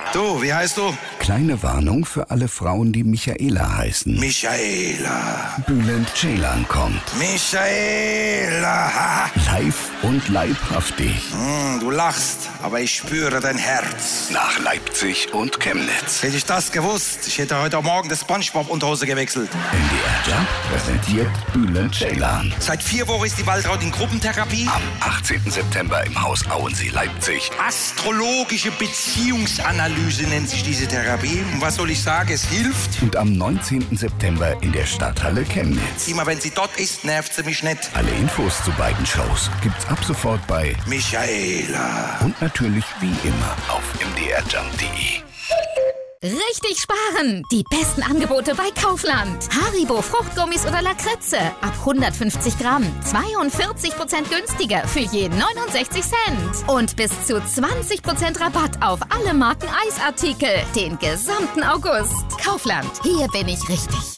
Du, wie heißt du? Kleine Warnung für alle Frauen, die Michaela heißen. Michaela. Bülent Ceylan kommt. Michaela. Live und leibhaftig. Du lachst, aber ich spüre dein Herz. Nach Leipzig und Chemnitz. Hätte ich das gewusst, ich hätte heute Morgen das SpongeBob-Unterhose gewechselt. MDR Jump präsentiert Bülent Ceylan. Seit 4 Wochen ist die Waltraud in Gruppentherapie. Am 18. September im Haus Auensee, Leipzig. Astrologische Beziehungsanalyse nennt sich diese Therapie. Und was soll ich sagen, es hilft. Und am 19. September in der Stadthalle Chemnitz. Immer wenn sie dort ist, nervt sie mich nicht. Alle Infos zu beiden Shows gibt's ab sofort bei Michaela. Und natürlich wie immer auf mdrjump.de. Richtig sparen! Die besten Angebote bei Kaufland. Haribo Fruchtgummis oder Lakritze ab 150 Gramm. 42% günstiger für je 69 Cent. Und bis zu 20% Rabatt auf alle Marken Eisartikel. Den gesamten August. Kaufland. Hier bin ich richtig.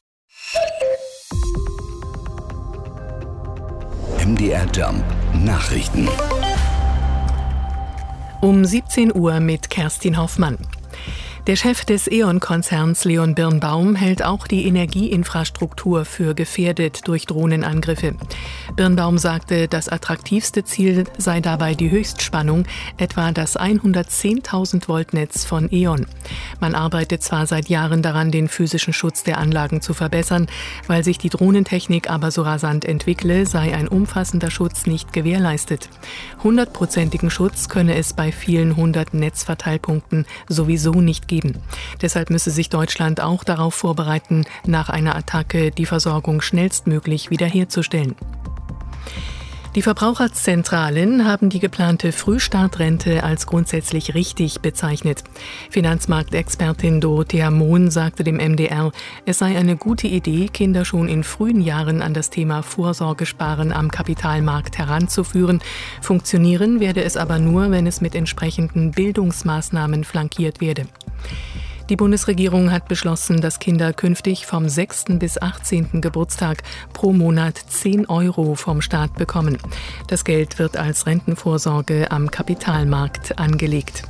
MDR Jump Nachrichten. Um 17 Uhr mit Kerstin Hoffmann. Der Chef des E.ON-Konzerns Leon Birnbaum hält auch die Energieinfrastruktur für gefährdet durch Drohnenangriffe. Birnbaum sagte, das attraktivste Ziel sei dabei die Höchstspannung, etwa das 110.000 Volt Netz von E.ON. Man arbeitet zwar seit Jahren daran, den physischen Schutz der Anlagen zu verbessern, weil sich die Drohnentechnik aber so rasant entwickle, sei ein umfassender Schutz nicht gewährleistet. 100%igen Schutz könne es bei vielen 100 Netzverteilpunkten sowieso nicht geben. Deshalb müsse sich Deutschland auch darauf vorbereiten, nach einer Attacke die Versorgung schnellstmöglich wiederherzustellen. Die Verbraucherzentralen haben die geplante Frühstartrente als grundsätzlich richtig bezeichnet. Finanzmarktexpertin Dorothea Mohn sagte dem MDR, es sei eine gute Idee, Kinder schon in frühen Jahren an das Thema Vorsorgesparen am Kapitalmarkt heranzuführen. Funktionieren werde es aber nur, wenn es mit entsprechenden Bildungsmaßnahmen flankiert werde. Die Bundesregierung hat beschlossen, dass Kinder künftig vom 6. bis 18. Geburtstag pro Monat 10 € vom Staat bekommen. Das Geld wird als Rentenvorsorge am Kapitalmarkt angelegt.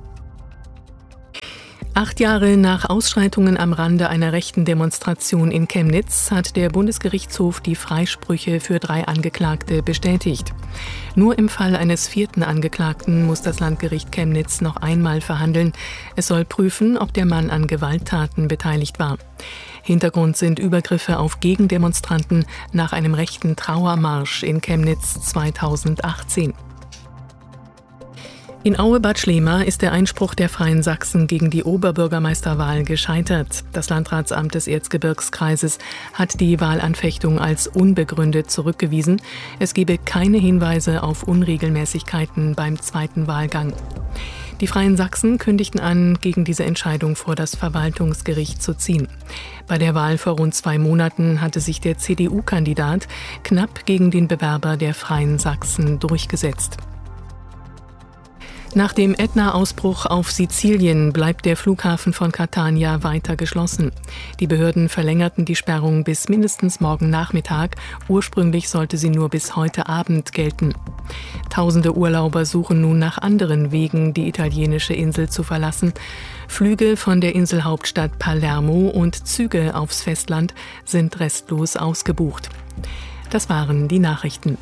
8 Jahre nach Ausschreitungen am Rande einer rechten Demonstration in Chemnitz hat der Bundesgerichtshof die Freisprüche für 3 Angeklagte bestätigt. Nur im Fall eines 4. Angeklagten muss das Landgericht Chemnitz noch einmal verhandeln. Es soll prüfen, ob der Mann an Gewalttaten beteiligt war. Hintergrund sind Übergriffe auf Gegendemonstranten nach einem rechten Trauermarsch in Chemnitz 2018. In Aue-Bad Schlema ist der Einspruch der Freien Sachsen gegen die Oberbürgermeisterwahl gescheitert. Das Landratsamt des Erzgebirgskreises hat die Wahlanfechtung als unbegründet zurückgewiesen. Es gebe keine Hinweise auf Unregelmäßigkeiten beim 2. Wahlgang. Die Freien Sachsen kündigten an, gegen diese Entscheidung vor das Verwaltungsgericht zu ziehen. Bei der Wahl vor rund 2 Monaten hatte sich der CDU-Kandidat knapp gegen den Bewerber der Freien Sachsen durchgesetzt. Nach dem Ätna-Ausbruch auf Sizilien bleibt der Flughafen von Catania weiter geschlossen. Die Behörden verlängerten die Sperrung bis mindestens morgen Nachmittag. Ursprünglich sollte sie nur bis heute Abend gelten. Tausende Urlauber suchen nun nach anderen Wegen, die italienische Insel zu verlassen. Flüge von der Inselhauptstadt Palermo und Züge aufs Festland sind restlos ausgebucht. Das waren die Nachrichten.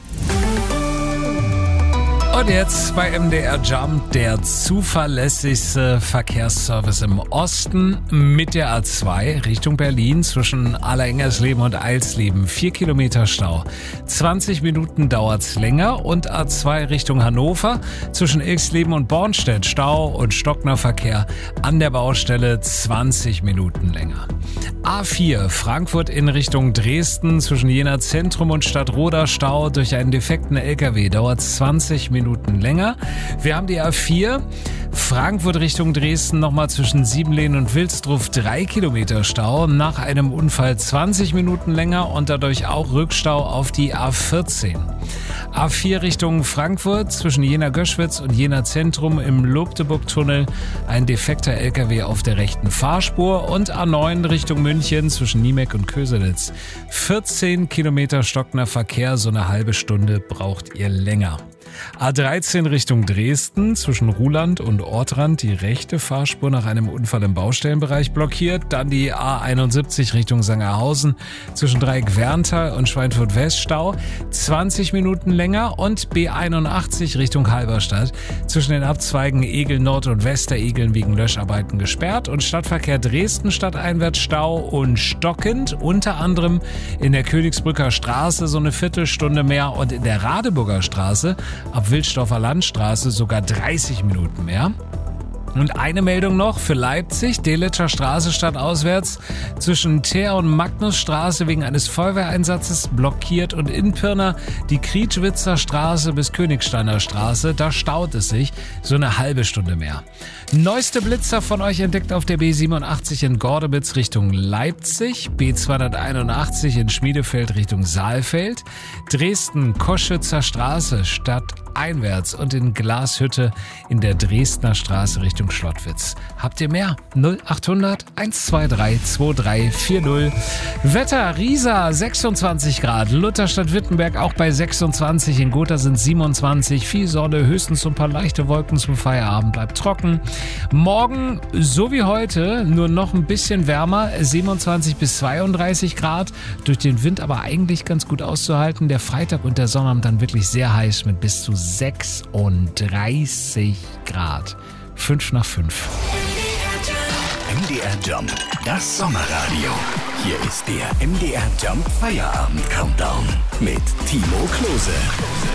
Und jetzt bei MDR Jump der zuverlässigste Verkehrsservice im Osten mit der A2 Richtung Berlin zwischen Allerengersleben und Eilsleben. 4 Kilometer Stau. 20 Minuten dauert's länger und A2 Richtung Hannover zwischen Ilksleben und Bornstedt. Stau und stockender Verkehr an der Baustelle 20 Minuten länger. A4 Frankfurt in Richtung Dresden zwischen Jena Zentrum und Stadtroda. Stau durch einen defekten LKW. Dauert 20 Minuten länger. Wir haben die A4 Frankfurt Richtung Dresden nochmal zwischen Siebenlehn und Wilsdruff 3 Kilometer Stau. Nach einem Unfall 20 Minuten länger und dadurch auch Rückstau auf die A14. A4 Richtung Frankfurt zwischen Jena-Göschwitz und Jena Zentrum im Lobdeburg-Tunnel. Ein defekter LKW auf der rechten Fahrspur und A9 Richtung München zwischen Niemek und Köselitz. 14 Kilometer stockender Verkehr, so eine halbe Stunde braucht ihr länger. A13 Richtung Dresden, zwischen Ruhland und Ortrand die rechte Fahrspur nach einem Unfall im Baustellenbereich blockiert. Dann die A71 Richtung Sangerhausen, zwischen Dreieck Werntal und Schweinfurt West Stau, 20 Minuten länger. Und B81 Richtung Halberstadt, zwischen den Abzweigen Egel Nord und Westeregeln wegen Löscharbeiten gesperrt. Und Stadtverkehr Dresden stadteinwärts Stau und stockend, unter anderem in der Königsbrücker Straße so eine Viertelstunde mehr und in der Radeburger Straße ab Wilsdorfer Landstraße sogar 30 Minuten mehr. Und eine Meldung noch für Leipzig, Delitzscher Straße stadtauswärts, zwischen Teer und Magnusstraße wegen eines Feuerwehreinsatzes blockiert und in Pirna die Krietschwitzer Straße bis Königsteiner Straße, da staut es sich so eine halbe Stunde mehr. Neueste Blitzer von euch entdeckt auf der B87 in Gordebitz Richtung Leipzig, B281 in Schmiedefeld Richtung Saalfeld, Dresden-Koschützer Straße stadteinwärts und in Glashütte in der Dresdner Straße Richtung Schlottwitz. Habt ihr mehr? 0800 123 2340. Wetter, Riesa 26 Grad, Lutherstadt Wittenberg auch bei 26, in Gotha sind 27, viel Sonne, höchstens so ein paar leichte Wolken zum Feierabend, bleibt trocken. Morgen, so wie heute, nur noch ein bisschen wärmer, 27 bis 32 Grad, durch den Wind aber eigentlich ganz gut auszuhalten. Der Freitag und der Sonnabend dann wirklich sehr heiß mit bis zu 36 Grad. 5 nach 5. MDR Jump, das Sommerradio. Hier ist der MDR Jump Feierabend Countdown mit Timo Klose.